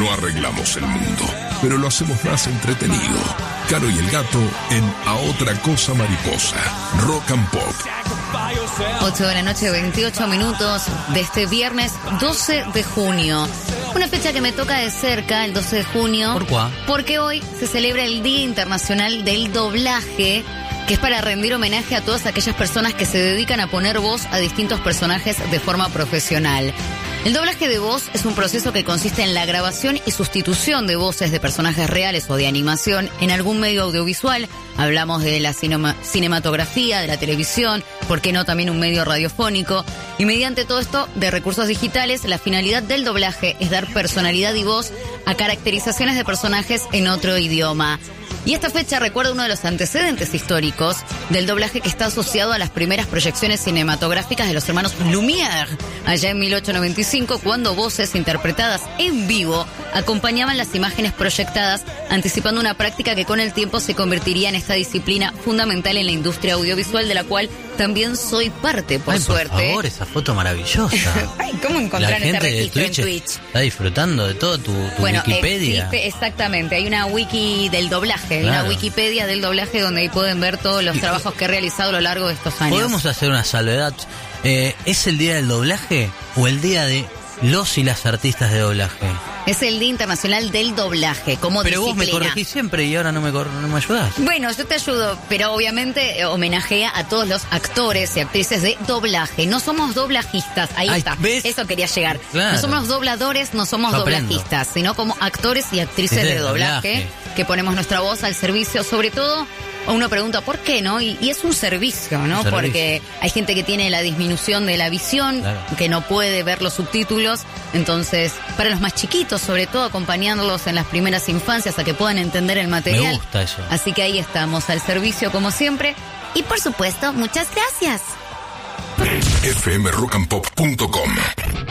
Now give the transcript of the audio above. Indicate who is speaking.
Speaker 1: No arreglamos el mundo, pero lo hacemos más entretenido. Caro y el Gato en A Otra Cosa Mariposa. Rock and Pop.
Speaker 2: 8 de la noche, 28 minutos de este viernes 12 de junio. Una fecha que me toca de cerca, el 12 de junio.
Speaker 3: ¿Por qué?
Speaker 2: Porque hoy se celebra el Día Internacional del Doblaje, que es para rendir homenaje a todas aquellas personas que se dedican a poner voz a distintos personajes de forma profesional. El doblaje de voz es un proceso que consiste en la grabación y sustitución de voces de personajes reales o de animación en algún medio audiovisual. Hablamos de la cinematografía, de la televisión, ¿por qué no también un medio radiofónico? Y mediante todo esto de recursos digitales, la finalidad del doblaje es dar personalidad y voz a caracterizaciones de personajes en otro idioma. Y esta fecha recuerda uno de los antecedentes históricos del doblaje que está asociado a las primeras proyecciones cinematográficas de los hermanos Lumière, allá en 1895, cuando voces interpretadas en vivo acompañaban las imágenes proyectadas, anticipando una práctica que con el tiempo se convertiría en esta disciplina fundamental en la industria audiovisual, de la cual también soy parte, por suerte.
Speaker 3: Por favor, esa foto maravillosa.
Speaker 2: Ay, ¿cómo encontrar este registro en Twitch?
Speaker 3: Está disfrutando de todo tu Wikipedia.
Speaker 2: Existe, exactamente, hay una wiki del doblaje,
Speaker 3: claro.
Speaker 2: Una Wikipedia del doblaje donde ahí pueden ver todos los trabajos que he realizado a lo largo de estos años.
Speaker 3: ¿Podemos hacer una salvedad? ¿Es el día del doblaje o el día de los y las artistas de doblaje?
Speaker 2: Es el Día Internacional del Doblaje, como
Speaker 3: pero
Speaker 2: disciplina.
Speaker 3: Vos me corregís siempre y ahora no me ayudás.
Speaker 2: Bueno, yo te ayudo, pero obviamente homenajea a todos los actores y actrices de doblaje. No somos doblajistas, ahí está. ¿Ves? Eso quería llegar. Claro. No somos dobladores, no somos doblajistas, sino como actores y actrices de doblaje que ponemos nuestra voz al servicio, sobre todo. Uno pregunta por qué, ¿no? Y es un servicio, ¿no? Porque hay gente que tiene la disminución de la visión, claro, que no puede ver los subtítulos. Entonces, para los más chiquitos, sobre todo, acompañándolos en las primeras infancias a que puedan entender el material.
Speaker 3: Me gusta eso.
Speaker 2: Así que ahí estamos, al servicio como siempre. Y por supuesto, muchas gracias.
Speaker 1: fmrockandpop.com